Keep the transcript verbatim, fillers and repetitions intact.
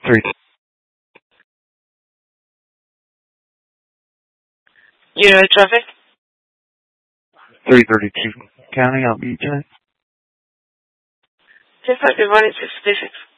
Three. Unit traffic? three thirty-two County, I'll be tonight. ten five, good morning, six fifty-six.